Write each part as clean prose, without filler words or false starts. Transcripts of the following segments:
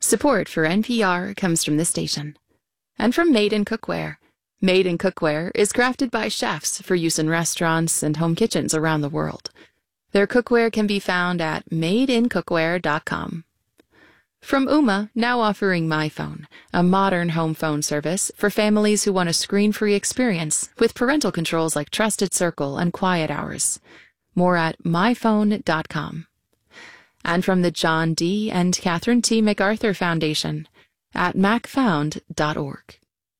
Support for NPR comes from this station. And from Made in Cookware. Made in Cookware is crafted by chefs for use in restaurants and home kitchens around the world. Their cookware can be found at madeincookware.com. From Ooma, now offering MyPhone, a modern home phone service for families who want a screen-free experience with parental controls like Trusted Circle and Quiet Hours. More at myphone.com. And from the John D. and Catherine T. MacArthur Foundation at macfound.org.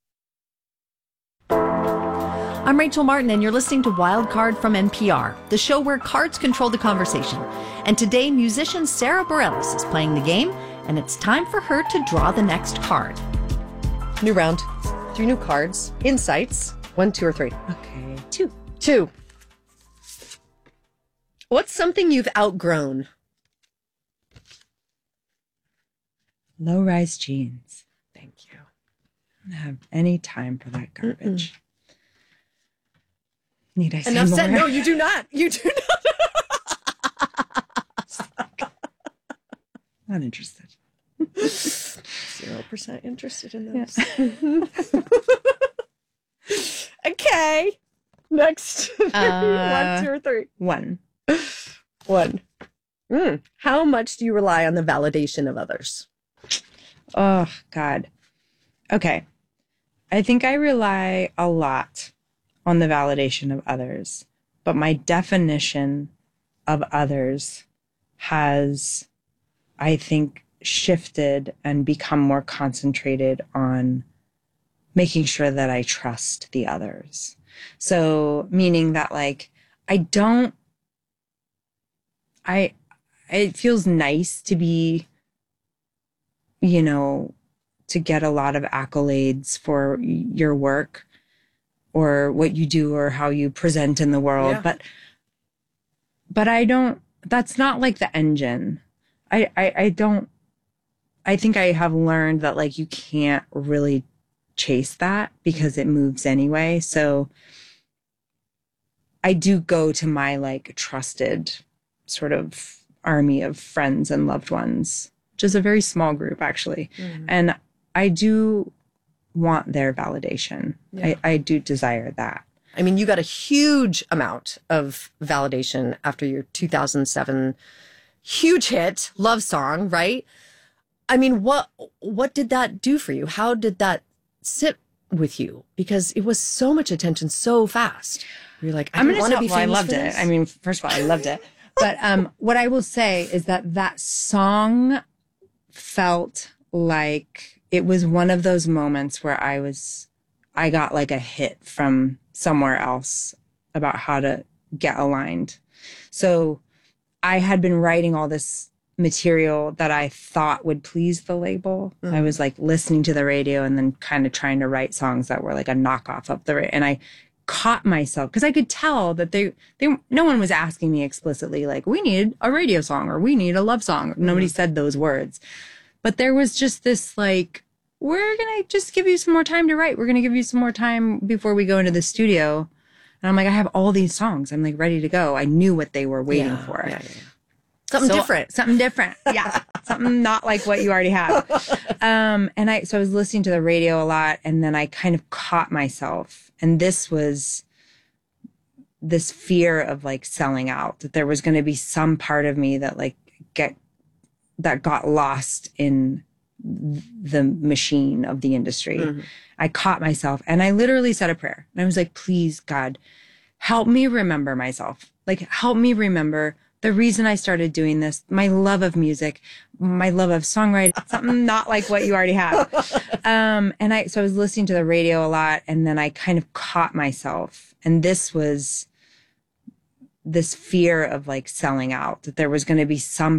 I'm Rachel Martin, and you're listening to Wild Card from NPR, the show where cards control the conversation. And today, musician Sara Bareilles is playing the game, and it's time for her to draw the next card. New round. 3 new cards. Insights. 1, 2, or 3. Okay. 2. What's something you've outgrown? Low-rise jeans. Thank you. I don't have any time for that garbage. Need I say Enough more? said. No, you do not. You do not. Not interested. 0% interested in those. Okay. Next. 1, 2, or 3. 1. 1. How much do you rely on the validation of others? Oh, God. Okay. I think I rely a lot on the validation of others, but my definition of others has, I think, shifted and become more concentrated on making sure that I trust the others. So meaning that like, it feels nice to be, to get a lot of accolades for your work or what you do or how you present in the world. Yeah. But that's not like the engine. I think I have learned that like you can't really chase that because it moves anyway. So I do go to my like trusted sort of army of friends and loved ones, which is a very small group actually. Mm-hmm. And I do want their validation. Yeah. I do desire that. I mean, you got a huge amount of validation after your 2007 huge hit, Love Song, right? I mean, what did that do for you? How did that sit with you? Because it was so much attention so fast. You're like, I want to be famous. I loved it. I mean, first of all, I loved it. But what I will say is that song felt like it was one of those moments where I got like a hit from somewhere else about how to get aligned. So I had been writing all this material that I thought would please the label. Mm-hmm. I was like listening to the radio and then kind of trying to write songs that were like a knockoff of the radio. And I caught myself because I could tell that no one was asking me explicitly like, we need a radio song or we need a love song. Mm-hmm. Nobody said those words. But there was just this like, we're going to just give you some more time to write. We're going to give you some more time before we go into the studio. And I'm like, I have all these songs. I'm like ready to go. I knew what they were waiting for. Yeah. Something different. Yeah. Something not like what you already have. So I was listening to the radio a lot and then I kind of caught myself. And this was this fear of like selling out, that there was going to be some part of me that like got lost in the machine of the industry. Mm-hmm. I caught myself and I literally said a prayer and I was like, please God, help me remember myself. Like, help me remember the reason I started doing this, my love of music, my love of songwriting, something not like what you already have. So I was listening to the radio a lot and then I kind of caught myself. And this was this fear of like selling out, that there was going to be some